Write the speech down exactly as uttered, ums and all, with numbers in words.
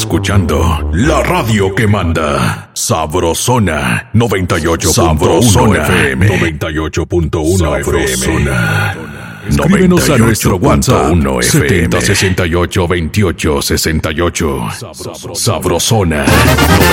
Escuchando la radio que manda. Sabrosona noventa y ocho punto uno F M. noventa y ocho punto uno F M. Escríbenos a nuestro WhatsApp setenta sesenta y ocho veintiocho sesenta y ocho. Sabrosona